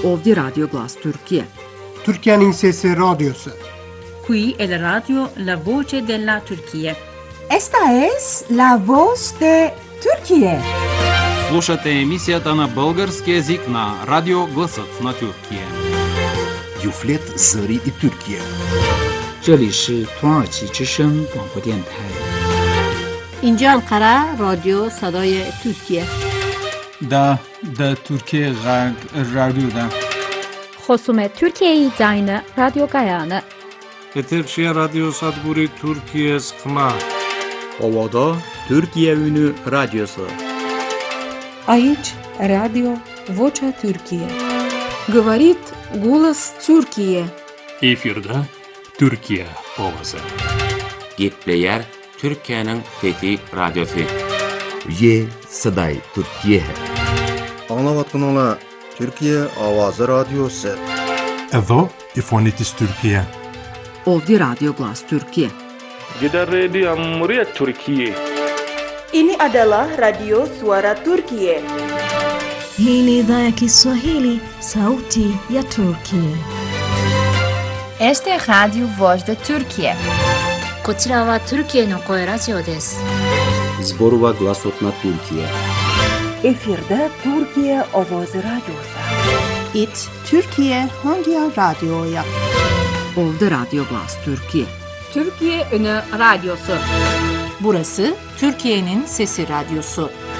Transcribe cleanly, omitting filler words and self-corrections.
Ovdje Radio Glas Turkije. Türkiye'nin Sesi Radyosu. Qui è la radio La Voce della Turchia. Esta es la voz de Turquía. Слушате емисията на български език на Радио Гласът на Тюркия. Юфлет Зари и Türkiye. 这里是土耳其之声广播电台。 اینجا انقره رادیو صدای ترکیه. Da Türkiye Radyo'da. خصوم ترکیه زاین رادیو گایانه. Eterşehir Radyo Sadburi Türkiye Sıkma. Ovada Türkiye Ünü Radyosu. Aici Radio Vocea Türkiye. Говорит голос Türkiye. Efirde Türkiye Ovası. Gitleyer Türkiye'nin Fethi Radyosu. Ye Saday Türkiye hai. Anlavatkanlar Türkiye Avazı Radyosu. Evo İfonitis Türkiye. Ovdje Radio Glas Turkije. Gidan Radio Muryat Türkiye. Ini adalah Radio Suara Turkiye. Hii ni idhaa ya Kiswahili, Sauti ya Turkiye. Este es Radio Voz de Turkiye. こちらはトルキエの声ラジオです。 Zborova Glasot na Türkiye. Efirde Türkiye Ovoz Radyosu. İt Türkiye Hangi Radyo'ya? Ovdje Radio Glas Turkije. Türkiye Ünü Radyosu. Burası Türkiye'nin Sesi Radyosu.